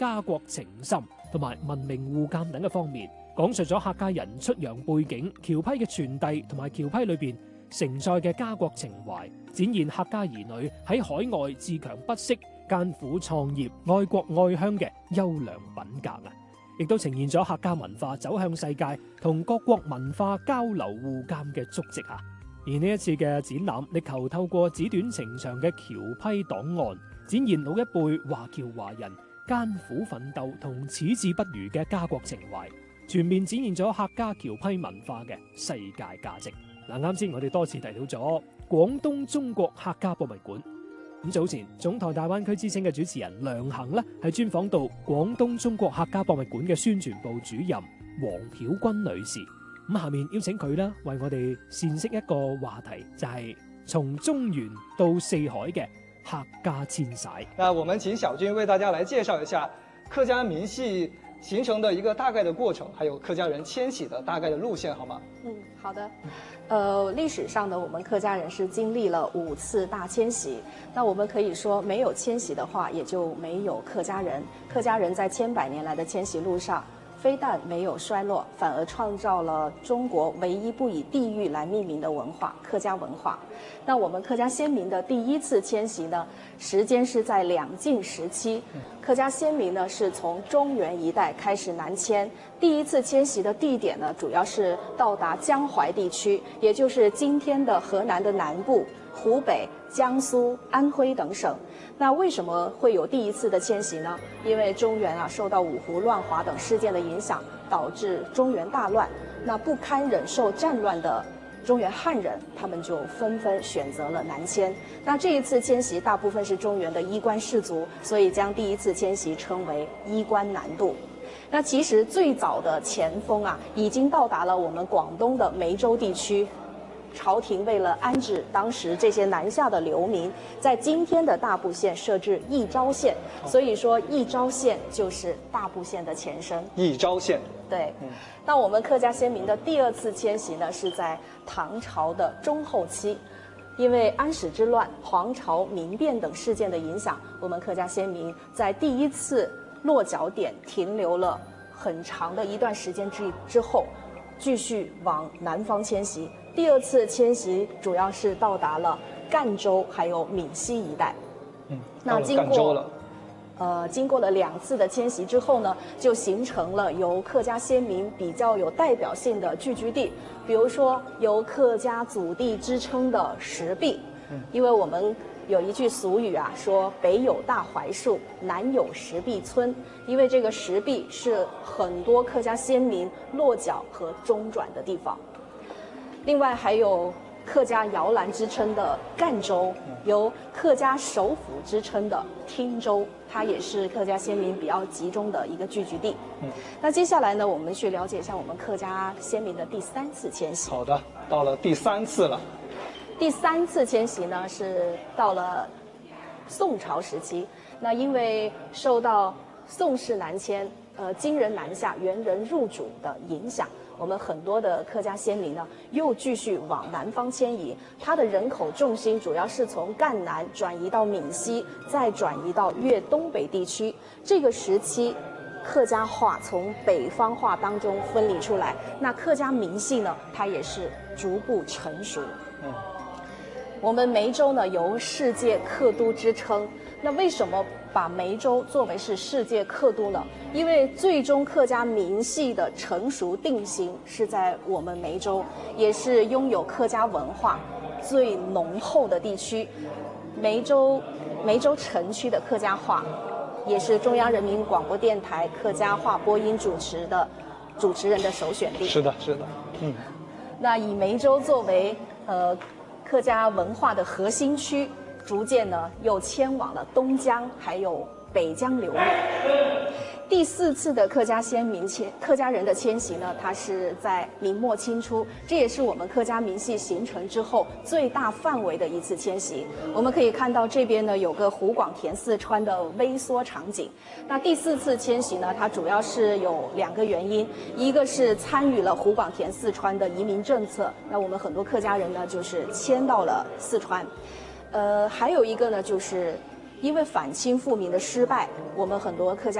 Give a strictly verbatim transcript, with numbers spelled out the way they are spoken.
家國情深同埋文明互鑒等嘅方面，講述咗客家人出洋背景、僑批嘅傳遞同埋僑批裏邊承載嘅家國情懷，展現客家兒女喺海外自強不息、艱苦創業、愛國愛鄉嘅優良品格啊！亦都呈現咗客家文化走向世界同各國文化交流互鑒嘅足跡啊！而呢一次嘅展覽，力求透過紙短情長嘅僑批檔案，展現老一輩華僑華人艱苦奮鬥同矢志不渝嘅家國情懷，全面展現咗客家僑批文化嘅世界價值。嗱，啱先我哋多次提到咗廣東中國客家博物館。咁早前總台大灣區之聲嘅主持人梁恒呢，係專訪到廣東中國客家博物館嘅宣傳部主任黃曉君女士。咁下面邀請佢啦，為我哋闡釋一個話題，就係、是、從中原到四海嘅客家遷徙。 那我們請小軍為大家來介紹一下客家民系形成的一個大概的過程，還有客家人遷徙的大概的路線，好嗎？ 嗯，好的。呃，歷史上呢，我們客家人是經歷了五次大遷徙。那我們可以說，沒有遷徙的話，也就沒有客家人。客家人在千百年來的遷徙路上，非但沒有衰落，反而創造了中國唯一不以地域來命名的文化——客家文化。那我們客家先民的第一次遷徙呢，時間是在兩晉時期。客家先民呢是從中原一帶開始南遷，第一次遷徙的地點呢，主要是到達江淮地區，也就是今天的河南的南部、湖北、江蘇、安徽等省。那為什麼會有第一次的遷徙呢？因為中原啊受到五胡亂華等事件的影響，導致中原大亂。那不堪忍受戰亂的中原漢人，他們就紛紛選擇了南遷。那這一次遷徙大部分是中原的衣冠士族，所以將第一次遷徙稱為衣冠南渡。那其實最早的前鋒啊，已經到達了我們廣東的梅州地區。朝廷為了安置當時這些南下的流民，在今天的大埔縣設置義昭縣，所以說義昭縣就是大埔縣的前身。 義昭縣， 對。嗯，那我們客家先民的第二次遷徙呢，是在唐朝的中後期，因為安史之亂、黃巢民變等事件的影響，我們客家先民在第一次落腳點停留了很長的一段時間之之後，繼續往南方遷徙。第二次遷徙主要是到達了贛州還有閩西一帶。 嗯， 那經過呃經過了兩次的遷徙之後呢，就形成了由客家先民比較有代表性的聚居地，比如說由客家祖地之稱的石壁。嗯，因為我們有一句俗語啊，說北有大槐樹，南有石壁村，因為這個石壁是很多客家先民落腳和中轉的地方。另外還有客家搖籃之稱的贛州，由客家首府之稱的汀州，它也是客家先民比較集中的一個聚居地。嗯，那接下來呢，我們去了解一下我們客家先民的第三次遷徙。 好的，到了第三次了。 第三次遷徙呢，是到了宋朝時期。那因為受到宋氏南遷，呃，金人南下、元人入主的影響，我們很多的客家先民呢，又繼續往南方遷移。它的人口重心主要是從贛南轉移到閩西，再轉移到粵東北地區。這個時期，客家話從北方話當中分離出來，那客家民系呢，它也是逐步成熟。嗯，我們梅州呢有世界客都之稱。那為什麼把梅州作為是世界客都呢？因為最終客家民系的成熟定型是在我們梅州，也是擁有客家文化最濃厚的地區。梅州梅州城區的客家話，也是中央人民廣播電台客家話播音主持的主持人的首選地。 是的，是的，嗯。 那以梅州作為呃客家文化的核心區，逐漸呢又遷往了東江，還有北江流域。第四次的客家先民遷客家人的遷徙呢，它是在明末清初，這也是我們客家民系形成之後最大範圍的一次遷徙。我們可以看到這邊呢有個湖廣填四川的微縮場景。那第四次遷徙呢，它主要是有兩個原因，一個是參與了湖廣填四川的移民政策，那我們很多客家人呢就是遷到了四川。呃，還有一個呢就是因為反清復明的失敗，我們很多客家